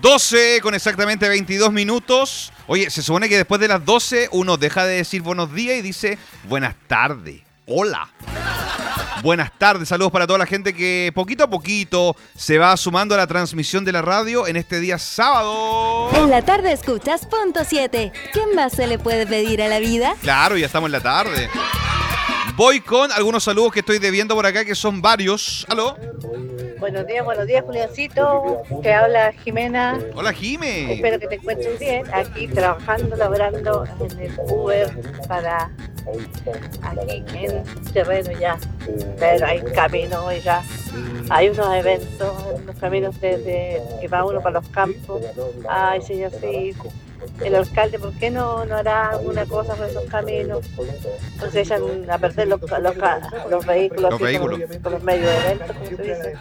12 con exactamente 22 minutos. Oye, se supone que después de las 12 uno deja de decir buenos días y dice buenas tardes. Hola. Buenas tardes, saludos para toda la gente que poquito a poquito se va sumando a la transmisión de la radio en este día sábado. En la tarde escuchas Punto 7. ¿Qué más se le puede pedir a la vida? Claro, ya estamos en la tarde. Voy con algunos saludos que estoy debiendo por acá, que son varios. ¿Aló? Buenos días, Juliancito. Te habla Jimena. Hola, Jime. Espero que te encuentres bien. Aquí trabajando, laborando en el Uber para aquí en terreno ya. Pero hay camino, oiga. Hay unos eventos, unos caminos que va uno para los campos. Ay, señor, sí. El alcalde, ¿por qué no hará alguna cosa con esos caminos? No se echan a perder los vehículos, Los vehículos. Con los medios de eventos, como se dice.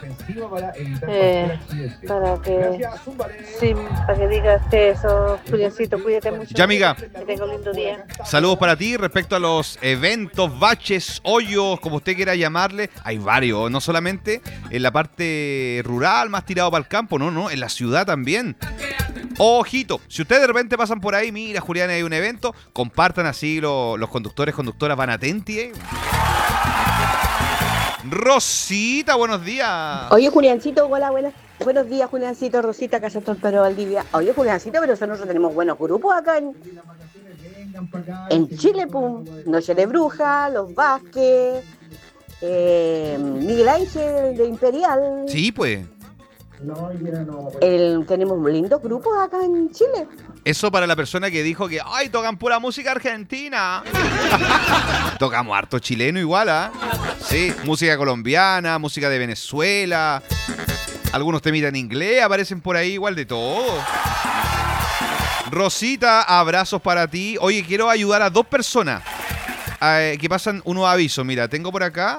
Para que diga usted eso, Juliancito, cuídate mucho. Ya, amiga. Que tenga un lindo día. Saludos para ti respecto a los eventos, baches, hoyos, como usted quiera llamarle. Hay varios, no solamente en la parte rural, más tirado para el campo, no, en la ciudad también. Ojito, si ustedes de repente pasan por ahí, mira, Julián, hay un evento, compartan así los conductores, conductoras, van atentos. Rosita, buenos días. Oye, Juliancito, hola, buenos días, Juliancito, Rosita, Casa Tontero, Valdivia. Oye, Juliancito, pero nosotros tenemos buenos grupos acá en Chile, pum. Noche de Bruja, Los Vázquez, Miguel Ángel de Imperial. Sí, pues. Tenemos lindos grupos acá en Chile. Eso para la persona que dijo que ¡ay, tocan pura música argentina! Tocamos harto chileno igual, ¿ah? Sí, música colombiana, música de Venezuela. Algunos temitas en inglés, aparecen por ahí igual de todo. Rosita, abrazos para ti. Oye, quiero ayudar a dos personas que pasan unos avisos. Mira, tengo por acá